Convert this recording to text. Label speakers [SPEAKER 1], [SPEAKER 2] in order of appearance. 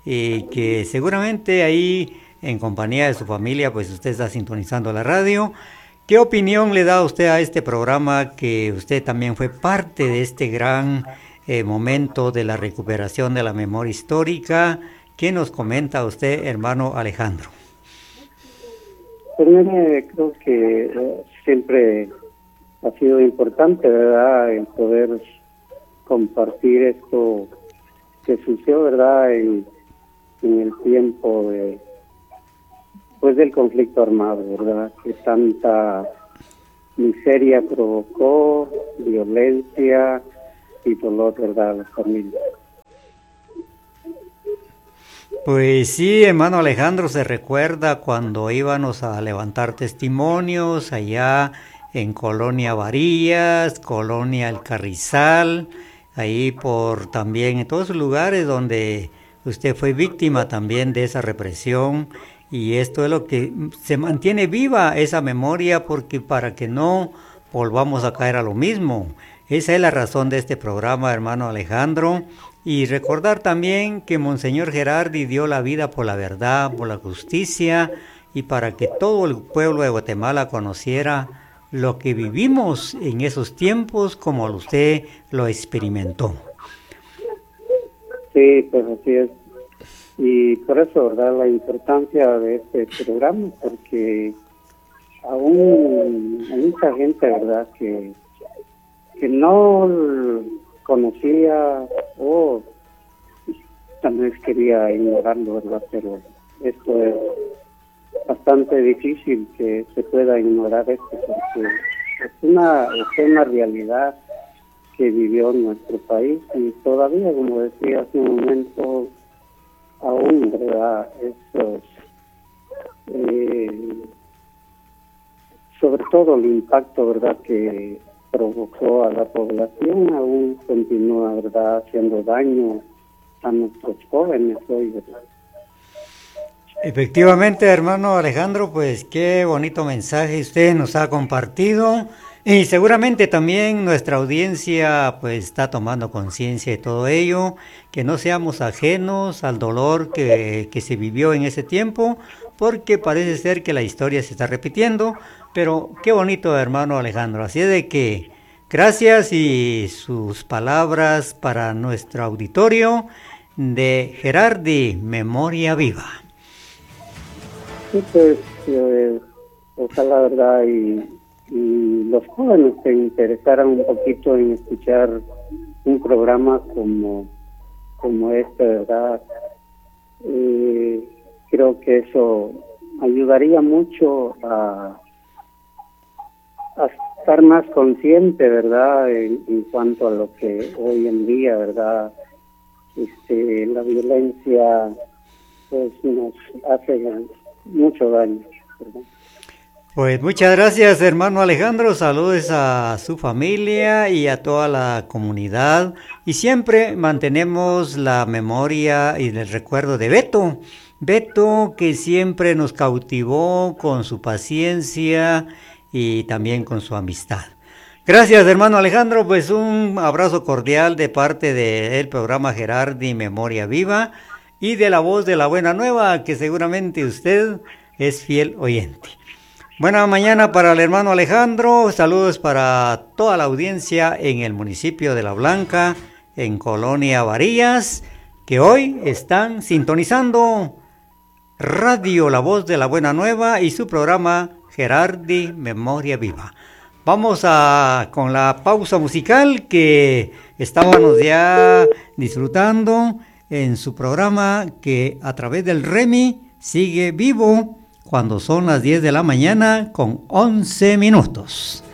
[SPEAKER 1] y que seguramente ahí en compañía de su familia pues usted está sintonizando la radio. ¿Qué opinión le da usted a este programa, que usted también fue parte de este gran momento de la recuperación de la memoria histórica? ¿Qué nos comenta usted, hermano Alejandro?
[SPEAKER 2] Pues mire, creo que siempre ha sido importante, ¿verdad?, el poder compartir esto que sucedió, ¿verdad?, en el tiempo del conflicto armado, ¿verdad?, que tanta miseria provocó, violencia y dolor, ¿verdad?, a las familias.
[SPEAKER 1] Pues sí, hermano Alejandro, se recuerda cuando íbamos a levantar testimonios allá en Colonia Varillas, Colonia El Carrizal, ahí por también en todos esos lugares donde usted fue víctima también de esa represión, y esto es lo que se mantiene viva esa memoria, porque para que no volvamos a caer a lo mismo. Esa es la razón de este programa, hermano Alejandro. Y recordar también que Monseñor Gerardi dio la vida por la verdad, por la justicia, y para que todo el pueblo de Guatemala conociera lo que vivimos en esos tiempos, como usted lo experimentó.
[SPEAKER 2] Sí, pues así es. Y por eso, ¿verdad?, la importancia de este programa, porque aún hay mucha gente, ¿verdad?, que no conocía o tal vez quería ignorarlo, ¿verdad? Pero esto es bastante difícil que se pueda ignorar esto, porque es una realidad que vivió nuestro país, y todavía, como decía hace un momento, aún, ¿verdad?, estos, sobre todo el impacto, ¿verdad?, que provocó a la población, aún continúa, ¿verdad?, haciendo daño a nuestros jóvenes hoy, ¿verdad?
[SPEAKER 1] Efectivamente, hermano Alejandro, pues qué bonito mensaje usted nos ha compartido, y seguramente también nuestra audiencia pues está tomando conciencia de todo ello, que no seamos ajenos al dolor que se vivió en ese tiempo, porque parece ser que la historia se está repitiendo. Pero qué bonito, hermano Alejandro. Así es de que gracias, y sus palabras para nuestro auditorio de Gerardi, Memoria Viva.
[SPEAKER 2] Sí, pues ojalá, ¿verdad?, y los jóvenes se interesaran un poquito en escuchar un programa como este, ¿verdad? Creo que eso ayudaría mucho a estar más consciente, ¿verdad?, en cuanto a lo que hoy en día, ¿verdad?, la violencia pues nos hace mucho daño, ¿verdad?
[SPEAKER 1] Pues muchas gracias, hermano Alejandro. Saludos a su familia y a toda la comunidad. Y siempre mantenemos la memoria y el recuerdo de Beto. Beto, que siempre nos cautivó con su paciencia y también con su amistad. Gracias, hermano Alejandro. Pues un abrazo cordial de parte del programa Gerardi, Memoria Viva, y de la voz de la Buena Nueva, que seguramente usted es fiel oyente. Buena mañana para el hermano Alejandro. Saludos para toda la audiencia en el municipio de La Blanca, en Colonia Varillas, que hoy están sintonizando Radio La Voz de la Buena Nueva y su programa Gerardi, Memoria Viva. Vamos con la pausa musical que estábamos ya disfrutando en su programa, que a través del REMI sigue vivo, cuando son las 10 de la mañana con 11 minutos.